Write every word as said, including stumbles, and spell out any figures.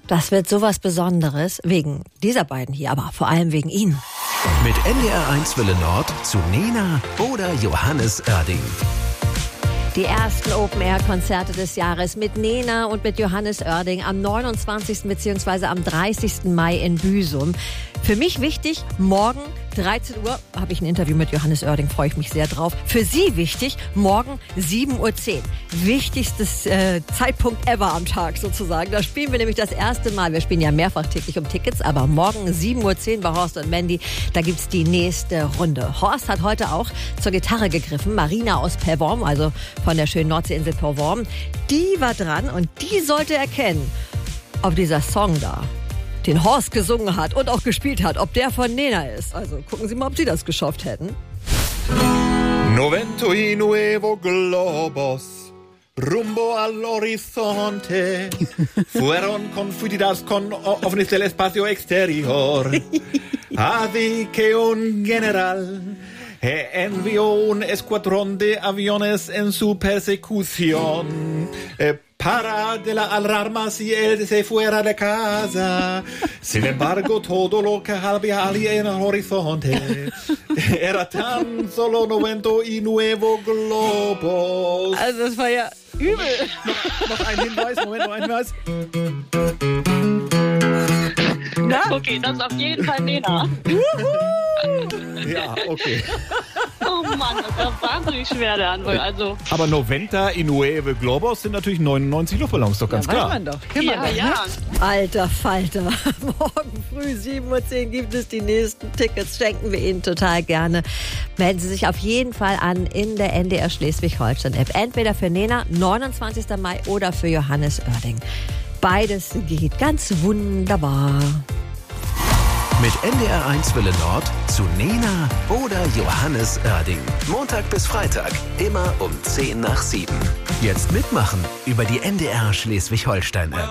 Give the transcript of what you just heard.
Das wird sowas Besonderes, wegen dieser beiden hier, aber vor allem wegen Ihnen. Mit N D R eins Welle Nord zu Nena oder Johannes Oerding. Die ersten Open-Air-Konzerte des Jahres mit Nena und mit Johannes Oerding am neunundzwanzigsten bzw. am dreißigsten Mai in Büsum. Für mich wichtig, morgen dreizehn Uhr habe ich ein Interview mit Johannes Oerding, freue ich mich sehr drauf. Für Sie wichtig, morgen sieben Uhr zehn. Wichtigstes äh, Zeitpunkt ever am Tag sozusagen. Da spielen wir nämlich das erste Mal. Wir spielen ja mehrfach täglich um Tickets, aber morgen sieben Uhr zehn bei Horst und Mandy, da gibt's die nächste Runde. Horst hat heute auch zur Gitarre gegriffen. Marina aus Perworm, also von der schönen Nordseeinsel Perworm, die war dran und die sollte erkennen, ob dieser Song da, den Horst gesungen hat und auch gespielt hat, ob der von Nena ist. Also gucken Sie mal, ob Sie das geschafft hätten. Novento y nuevo globos, rumbo al horizonte, fueron confundidas con ovnis del espacio exterior. Así que un general envió un escuadrón de aviones en su persecución. Eh, Para de la alarma si él se fuera de casa. Sin embargo, todo lo que había allí en el horizonte era tan solo novento y nuevo globos. Also das war ja übel. noch, noch ein Hinweis, Moment, noch ein Hinweis. Na? Okay, das ist auf jeden Fall Nena. Ja, okay. Oh Mann, das war wahnsinnig schwer, der Antwort. Also, Aber noventa y nueve globos sind natürlich neunundneunzig Luftballons, doch ganz Ja, klar. weiß man doch. Kennt man ja, doch, ne? ja. Alter Falter, morgen früh sieben Uhr zehn gibt es die nächsten Tickets, schenken wir Ihnen total gerne. Melden Sie sich auf jeden Fall an in der N D R Schleswig-Holstein-App. Entweder für Nena, neunundzwanzigsten Mai, oder für Johannes Oerding. Beides geht ganz wunderbar. Mit N D R eins Welle Nord zu Nena oder Johannes Oerding. Montag bis Freitag, immer um zehn nach sieben. Jetzt mitmachen über die N D R Schleswig-Holstein-App.